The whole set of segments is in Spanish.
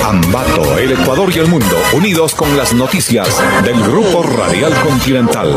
Ambato, el Ecuador y el mundo, unidos con las noticias del Grupo Radial Continental.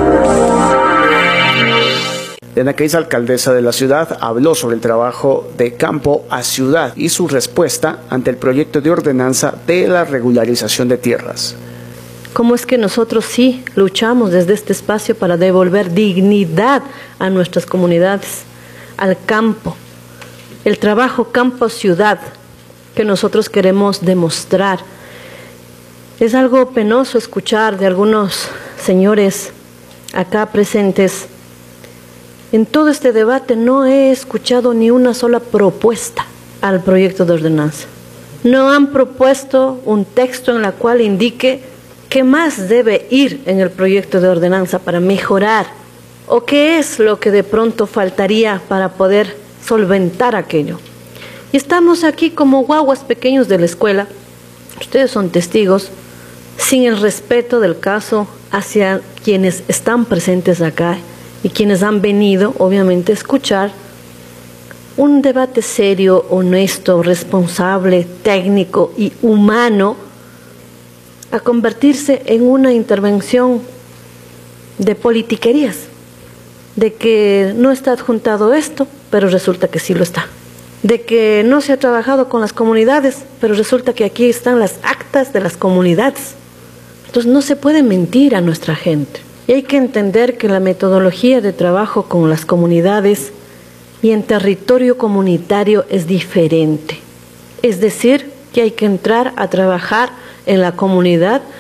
Diana Caiza, alcaldesa de la ciudad, habló sobre el trabajo de campo a ciudad y su respuesta ante el proyecto de ordenanza de la regularización de tierras. ¿Cómo es que nosotros sí luchamos desde este espacio para devolver dignidad a nuestras comunidades, al campo? El trabajo campo-ciudad que nosotros queremos demostrar. Es algo penoso escuchar de algunos señores acá presentes. En todo este debate no he escuchado ni una sola propuesta al proyecto de ordenanza. No han propuesto un texto en el cual indique qué más debe ir en el proyecto de ordenanza para mejorar o qué es lo que de pronto faltaría para poder solventar aquello. Y estamos aquí como guaguas pequeños de la escuela, ustedes son testigos, sin el respeto del caso hacia quienes están presentes acá y quienes han venido, obviamente, a escuchar un debate serio, honesto, responsable, técnico y humano, a convertirse en una intervención de politiquerías, de que no está adjuntado esto, pero resulta que sí lo está, de que no se ha trabajado con las comunidades, pero resulta que aquí están las actas de las comunidades. Entonces no se puede mentir a nuestra gente. Y hay que entender que la metodología de trabajo con las comunidades y en territorio comunitario es diferente. Es decir, que hay que entrar a trabajar en la comunidad